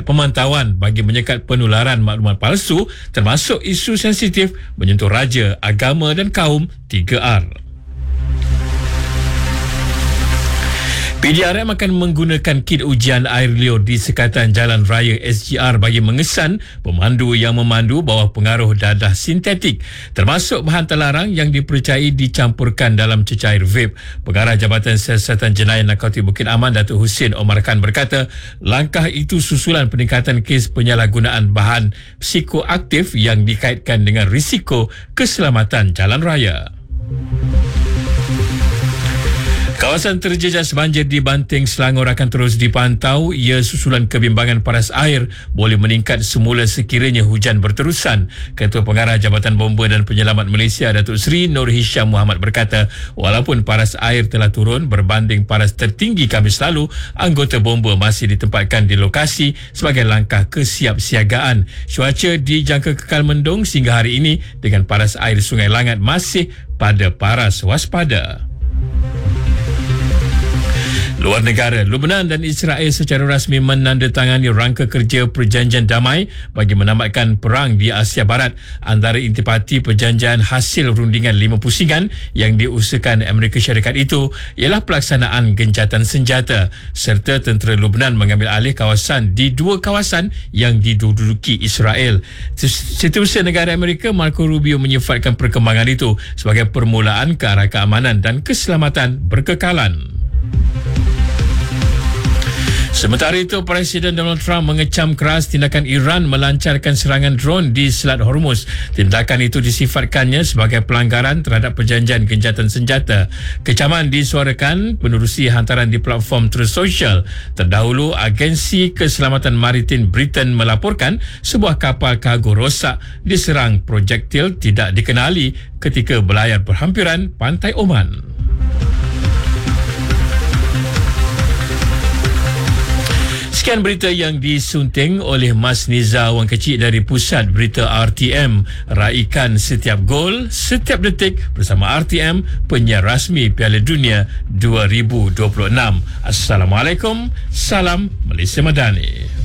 pemantauan bagi menyekat penularan maklumat palsu termasuk isu sensitif menyentuh raja, agama dan kaum 3R. PDRM akan menggunakan kit ujian air liur di sekatan Jalan Raya SGR bagi mengesan pemandu yang memandu bawah pengaruh dadah sintetik, termasuk bahan terlarang yang dipercayai dicampurkan dalam cecair vape. Pengarah Jabatan Siasatan Jenayah Narkotik Bukit Aman, Datuk Husin Omar Khan berkata, langkah itu susulan peningkatan kes penyalahgunaan bahan psikoaktif yang dikaitkan dengan risiko keselamatan jalan raya. Kawasan terjejas banjir di Banting, Selangor akan terus dipantau. Ia susulan kebimbangan paras air boleh meningkat semula sekiranya hujan berterusan. Ketua Pengarah Jabatan Bomba dan Penyelamat Malaysia, Datuk Seri Nur Hisham Muhammad berkata, walaupun paras air telah turun berbanding paras tertinggi Khamis lalu, anggota bomba masih ditempatkan di lokasi sebagai langkah kesiapsiagaan. Cuaca dijangka kekal mendung sehingga hari ini dengan paras air Sungai Langat masih pada paras waspada. Luar negara, Lebanon dan Israel secara rasmi menandatangani rangka kerja perjanjian damai bagi menamatkan perang di Asia Barat. Antara intipati perjanjian hasil rundingan 5 pusingan yang diusahakan Amerika Syarikat itu ialah pelaksanaan gencatan senjata serta tentera Lebanon mengambil alih kawasan di 2 kawasan yang diduduki Israel. Setiausaha Negara Amerika Marco Rubio menyifatkan perkembangan itu sebagai permulaan ke arah keamanan dan keselamatan berkekalan. Sementara itu, Presiden Donald Trump mengecam keras tindakan Iran melancarkan serangan drone di Selat Hormuz. Tindakan itu disifatkannya sebagai pelanggaran terhadap perjanjian gencatan senjata. Kecaman disuarakan menerusi hantaran di platform Truth Social. Terdahulu, Agensi Keselamatan Maritim Britain melaporkan sebuah kapal kargo rosak diserang projektil tidak dikenali ketika berlayar berhampiran pantai Oman. Sekian berita yang disunting oleh Mas Niza Wang Kecil dari Pusat Berita RTM. Raikan setiap gol, setiap detik bersama RTM, penyiar rasmi Piala Dunia 2026. Assalamualaikum, salam Malaysia Madani.